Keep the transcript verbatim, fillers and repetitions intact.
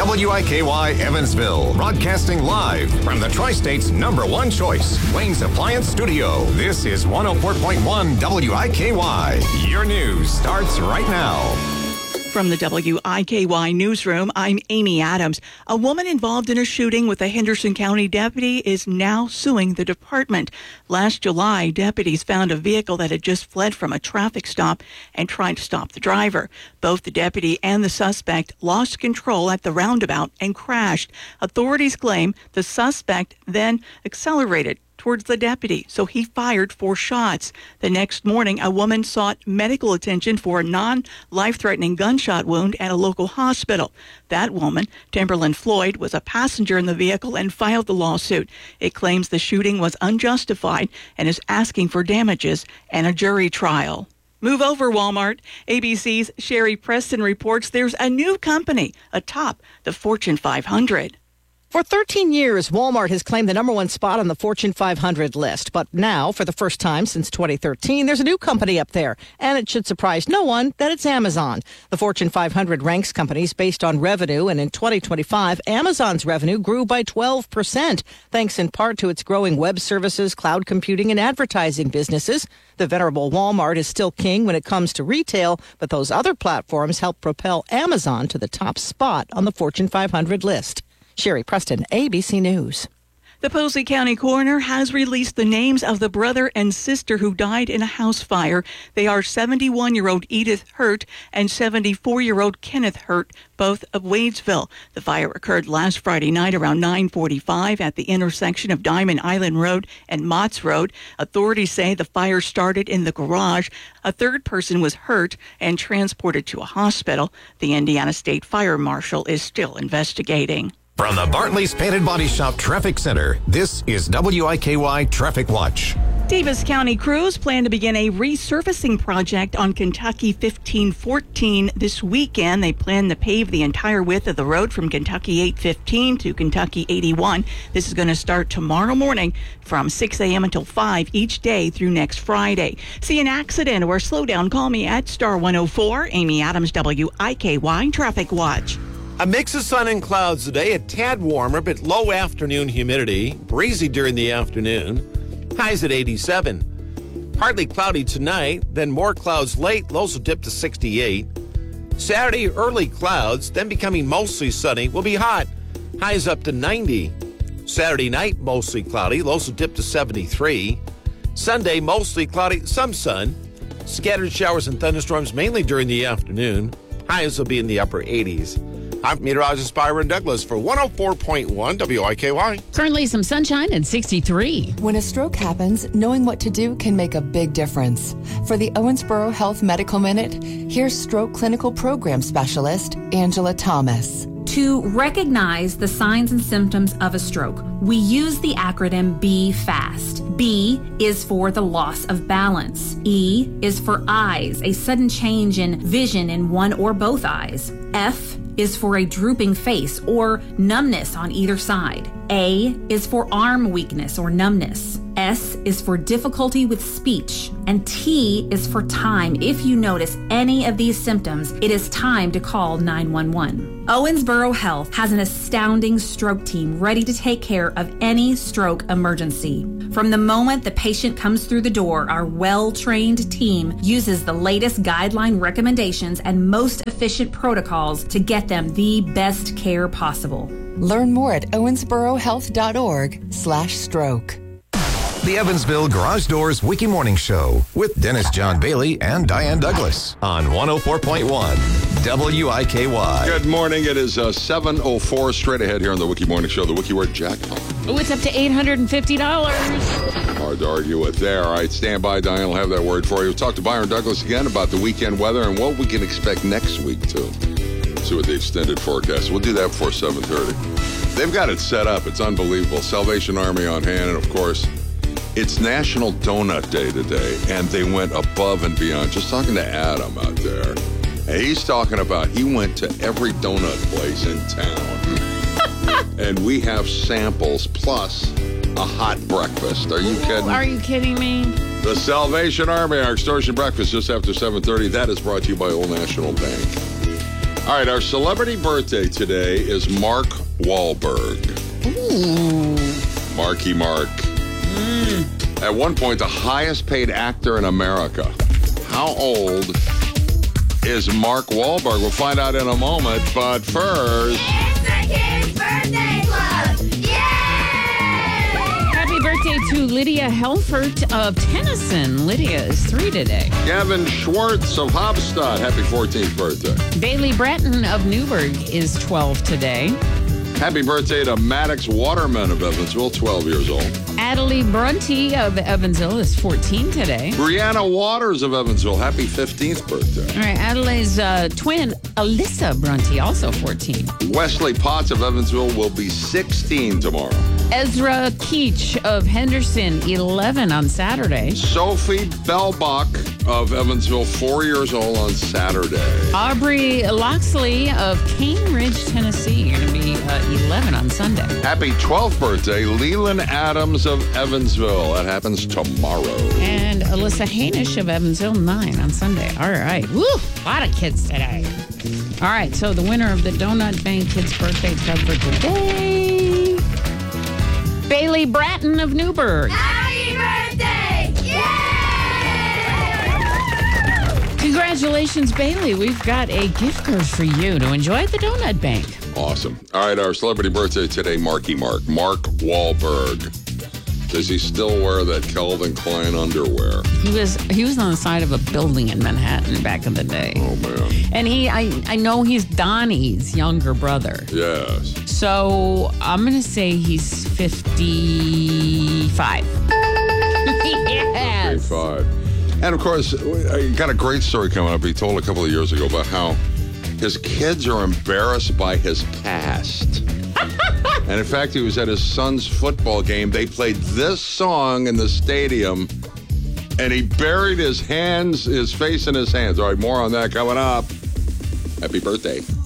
W I K Y Evansville, broadcasting live from the Tri-State's number one choice, Wayne's Appliance Studio. This is one oh four point one W I K Y. Your news starts right now. From the W I K Y newsroom, I'm Amy Adams. A woman involved in a shooting with a Henderson County deputy is now suing the department. Last July, deputies found a vehicle that had just fled from a traffic stop and tried to stop the driver. Both the deputy and the suspect lost control at the roundabout and crashed. Authorities claim the suspect then accelerated towards the deputy, so he fired four shots. The next morning, a woman sought medical attention for a non-life-threatening gunshot wound at a local hospital. That woman, Timberland Floyd, was a passenger in the vehicle and filed the lawsuit. It claims the shooting was unjustified and is asking for damages and a jury trial. Move over, Walmart. A B C's Sherry Preston reports there's a new company atop the Fortune five hundred. For thirteen years, Walmart has claimed the number one spot on the Fortune five hundred list. But now, for the first time since twenty thirteen, there's a new company up there. And it should surprise no one that it's Amazon. The Fortune five hundred ranks companies based on revenue. And in twenty twenty-five, Amazon's revenue grew by twelve percent, thanks in part to its growing web services, cloud computing, and advertising businesses. The venerable Walmart is still king when it comes to retail, but those other platforms help propel Amazon to the top spot on the Fortune five hundred list. Sherry Preston, A B C News. The Posey County coroner has released the names of the brother and sister who died in a house fire. They are seventy-one-year-old Edith Hurt and seventy-four-year-old Kenneth Hurt, both of Wadesville. The fire occurred last Friday night around nine forty-five at the intersection of Diamond Island Road and Motts Road. Authorities say the fire started in the garage. A third person was hurt and transported to a hospital. The Indiana State Fire Marshal is still investigating. From the Bartley's Painted Body Shop Traffic Center, this is W I K Y Traffic Watch. Davis County crews plan to begin a resurfacing project on Kentucky fifteen fourteen this weekend. They plan to pave the entire width of the road from Kentucky eight fifteen to Kentucky eighty-one. This is going to start tomorrow morning from six a.m. until five each day through next Friday. See an accident or slow down, call me at star one oh four. Amy Adams, W I K Y Traffic Watch. A mix of sun and clouds today, a tad warmer, but low afternoon humidity. Breezy during the afternoon. Highs at eighty-seven. Partly cloudy tonight, then more clouds late. Lows will dip to sixty-eight. Saturday, early clouds, then becoming mostly sunny. Will be hot. Highs up to ninety. Saturday night, mostly cloudy. Lows will dip to seventy-three. Sunday, mostly cloudy, some sun. Scattered showers and thunderstorms mainly during the afternoon. Highs will be in the upper eighties. I'm meteorologist Byron Douglas for one oh four point one W I K Y. Currently some sunshine and sixty-three. When a stroke happens, knowing what to do can make a big difference. For the Owensboro Health Medical Minute, here's stroke clinical program specialist Angela Thomas. To recognize the signs and symptoms of a stroke, we use the acronym B FAST. B is for the loss of balance. E is for eyes, a sudden change in vision in one or both eyes. F is for a drooping face or numbness on either side. A is for arm weakness or numbness. S is for difficulty with speech. And T is for time. If you notice any of these symptoms, it is time to call nine one one. Owensboro Health has an astounding stroke team ready to take care of any stroke emergency. From the moment the patient comes through the door, our well-trained team uses the latest guideline recommendations and most efficient protocols to get them the best care possible. Learn more at owensborohealth.org slash stroke. The Evansville Garage Doors Wiki Morning Show with Dennis John Bailey and Diane Douglas on one oh four point one W I K Y. Good morning. It is uh, seven oh four straight ahead here on the Wiki Morning Show. The Wiki word jackpot. Oh, it's up to eight hundred fifty dollars. Hard to argue with there. All right, stand by. Diane will have that word for you. We'll talk to Byron Douglas again about the weekend weather and what we can expect next week, too. See what the extended forecast. We'll do that before seven thirty. They've got it set up. It's unbelievable. Salvation Army on hand, and, of course, it's National Donut Day today, and they went above and beyond. Just talking to Adam out there, and he's talking about he went to every donut place in town, and we have samples plus a hot breakfast. Are you kidding? Are you kidding me? The Salvation Army, our extortion breakfast just after seven thirty. That is brought to you by Old National Bank. All right, our celebrity birthday today is Mark Wahlberg. Ooh. Marky Mark. Mm. At one point, the highest paid actor in America. How old is Mark Wahlberg? We'll find out in a moment, but first... It's the Kids Birthday Club! Yay! Happy birthday to Lydia Helfert of Tennyson. Lydia is three today. Gavin Schwartz of Hofstad. Happy fourteenth birthday. Bailey Bratton of Newburgh is twelve today. Happy birthday to Maddox Waterman of Evansville, twelve years old. Adelie Brunty of Evansville is fourteen today. Brianna Waters of Evansville. Happy fifteenth birthday. All right, Adelaide's uh, twin, Alyssa Brunty, also fourteen. Wesley Potts of Evansville will be sixteen tomorrow. Ezra Keach of Henderson, eleven on Saturday. Sophie Belbach of Evansville, four years old on Saturday. Aubrey Loxley of Cane Ridge, Tennessee, going to be uh, eleven on Sunday. Happy twelfth birthday, Leland Adams of Evansville. That happens tomorrow. And Alyssa Hainish of Evansville, nine on Sunday. All right. Woo! A lot of kids today. All right, so the winner of the Donut Bank Kids Birthday Club for today, Bailey Bratton of Newburgh. Happy birthday! Yay! Congratulations, Bailey. We've got a gift card for you to enjoy at the Donut Bank. Awesome. All right, our celebrity birthday today, Marky Mark. Mark Wahlberg. Does he still wear that Calvin Klein underwear? He was he was on the side of a building in Manhattan back in the day. Oh, man. And he, I, I know he's Donnie's younger brother. Yes. So I'm going to say he's fifty-five. Yes. fifty-five. And, of course, I got a great story coming up. He told a couple of years ago about how his kids are embarrassed by his past. And in fact, he was at his son's football game. They played this song in the stadium, and he buried his hands, his face in his hands. All right, more on that coming up. Happy birthday.